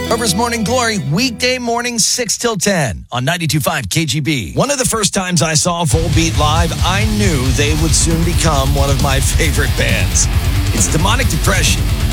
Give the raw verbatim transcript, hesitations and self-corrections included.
Rover's Morning Glory, weekday morning, six till ten on ninety-two point five K G B. One of the first times I saw Volbeat live, I knew they would soon become one of my favorite bands. It's Demonic Depression